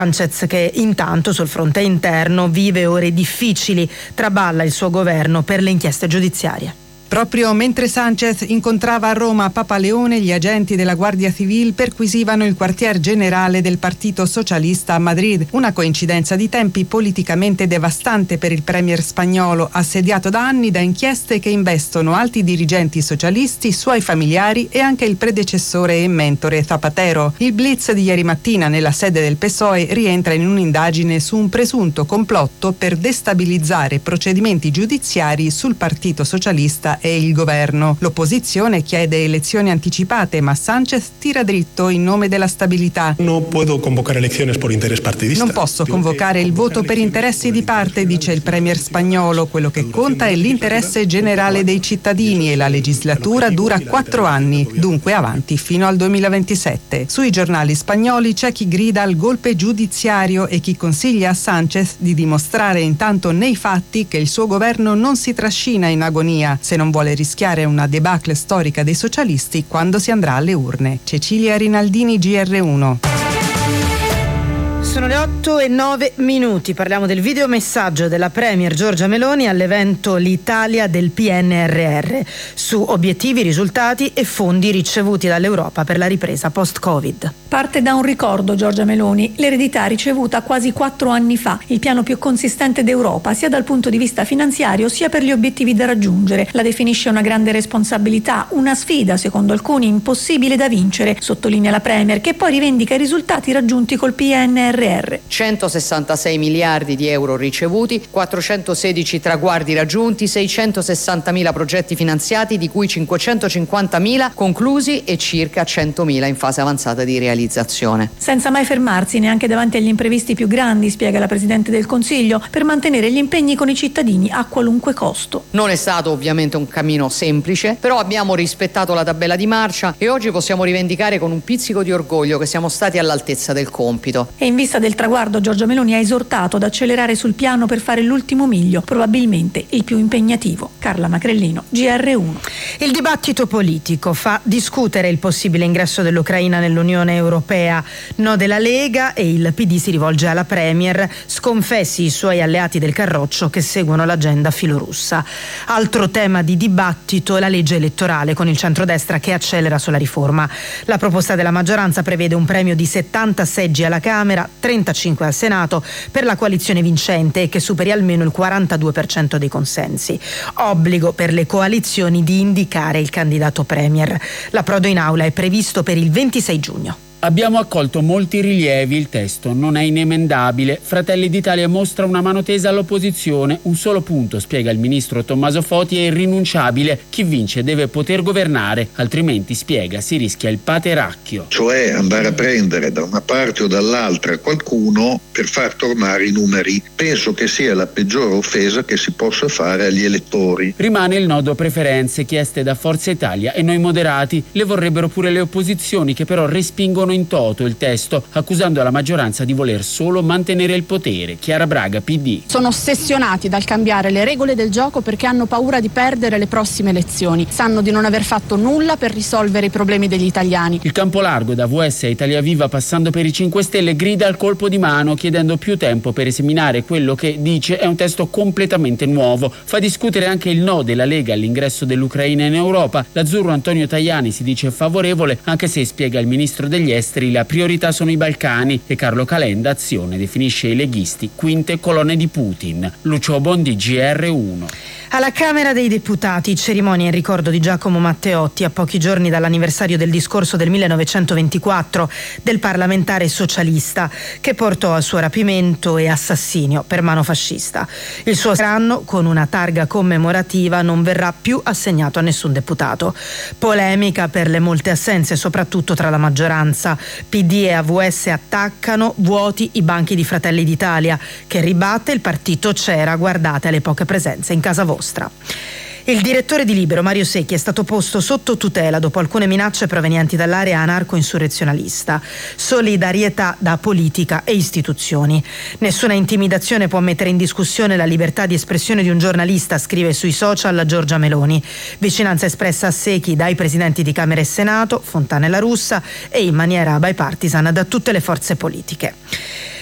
Sánchez, che intanto sul fronte interno vive ore difficili, traballa il suo governo per le inchieste giudiziarie. Proprio mentre Sánchez incontrava a Roma Papa Leone, gli agenti della Guardia Civil perquisivano il quartier generale del Partito Socialista a Madrid. Una coincidenza di tempi politicamente devastante per il premier spagnolo, assediato da anni da inchieste che investono alti dirigenti socialisti, suoi familiari e anche il predecessore e mentore Zapatero. Il blitz di ieri mattina nella sede del PSOE rientra in un'indagine su un presunto complotto per destabilizzare procedimenti giudiziari sul Partito Socialista e il governo. L'opposizione chiede elezioni anticipate, ma Sánchez tira dritto in nome della stabilità. Non posso convocare il voto per interessi di parte, dice il premier spagnolo. Quello che conta è l'interesse generale dei cittadini e la legislatura dura 4 anni, dunque avanti fino al 2027. Sui giornali spagnoli c'è chi grida al golpe giudiziario e chi consiglia a Sánchez di dimostrare intanto nei fatti che il suo governo non si trascina in agonia, se non vuole rischiare una debacle storica dei socialisti quando si andrà alle urne. Cecilia Rinaldini, GR1. Sono le 8:09. Parliamo del videomessaggio della Premier Giorgia Meloni all'evento L'Italia del PNRR su obiettivi, risultati e fondi ricevuti dall'Europa per la ripresa post-Covid. Parte da un ricordo Giorgia Meloni, l'eredità ricevuta quasi 4 anni fa, il piano più consistente d'Europa sia dal punto di vista finanziario sia per gli obiettivi da raggiungere. La definisce una grande responsabilità, una sfida secondo alcuni impossibile da vincere, sottolinea la Premier, che poi rivendica i risultati raggiunti col PNRR. 166 miliardi di euro ricevuti, 416 traguardi raggiunti, 660.000 progetti finanziati, di cui 550.000 conclusi e circa 100.000 in fase avanzata di realizzazione. Senza mai fermarsi neanche davanti agli imprevisti più grandi, spiega la Presidente del Consiglio, per mantenere gli impegni con i cittadini a qualunque costo. Non è stato ovviamente un cammino semplice, però abbiamo rispettato la tabella di marcia e oggi possiamo rivendicare con un pizzico di orgoglio che siamo stati all'altezza del compito. E in vista del traguardo, Giorgia Meloni ha esortato ad accelerare sul piano per fare l'ultimo miglio, probabilmente il più impegnativo. Carla Macrellino, GR1. Il dibattito politico fa discutere il possibile ingresso dell'Ucraina nell'Unione Europea. No della Lega e il PD si rivolge alla Premier, sconfessi i suoi alleati del Carroccio che seguono l'agenda filorussa. Altro tema di dibattito è la legge elettorale con il centrodestra che accelera sulla riforma. La proposta della maggioranza prevede un premio di 70 seggi alla Camera, 35 al Senato per la coalizione vincente e che superi almeno il 42% dei consensi. Obbligo per le coalizioni di indicare il candidato premier. L'approdo in aula è previsto per il 26 giugno. Abbiamo accolto molti rilievi, il testo non è inemendabile. Fratelli d'Italia mostra una mano tesa all'opposizione. Un solo punto, spiega il ministro Tommaso Foti, è irrinunciabile. Chi vince deve poter governare, altrimenti, spiega, si rischia il pateracchio. Cioè andare a prendere da una parte o dall'altra qualcuno per far tornare i numeri. Penso che sia la peggiore offesa che si possa fare agli elettori. Rimane il nodo preferenze chieste da Forza Italia e noi moderati. Le vorrebbero pure le opposizioni, che però respingono in toto il testo, accusando la maggioranza di voler solo mantenere il potere. Chiara Braga, PD. Sono ossessionati dal cambiare le regole del gioco perché hanno paura di perdere le prossime elezioni. Sanno di non aver fatto nulla per risolvere i problemi degli italiani. Il campo largo da VS a Italia Viva passando per i 5 Stelle grida al colpo di mano chiedendo più tempo per esaminare quello che dice è un testo completamente nuovo. Fa discutere anche il no della Lega all'ingresso dell'Ucraina in Europa. L'azzurro Antonio Tajani si dice favorevole, anche se, spiega il ministro degli esteri, la priorità sono i Balcani e Carlo Calenda Azione definisce i leghisti quinte colonne di Putin. Lucio Bondi, GR1. Alla Camera dei Deputati, cerimonia in ricordo di Giacomo Matteotti a pochi giorni dall'anniversario del discorso del 1924 del parlamentare socialista che portò al suo rapimento e assassinio per mano fascista. Il suo scranno, con una targa commemorativa, non verrà più assegnato a nessun deputato. Polemica per le molte assenze, soprattutto tra la maggioranza. PD e AVS attaccano, vuoti i banchi di Fratelli d'Italia, che ribatte il partito c'era, guardate le poche presenze in casa vostra. Il direttore di Libero, Mario Secchi, è stato posto sotto tutela dopo alcune minacce provenienti dall'area anarco-insurrezionalista. Solidarietà da politica e istituzioni. Nessuna intimidazione può mettere in discussione la libertà di espressione di un giornalista, scrive sui social Giorgia Meloni. Vicinanza espressa a Secchi dai presidenti di Camera e Senato, Fontana e La Russa, e in maniera bipartisan da tutte le forze politiche.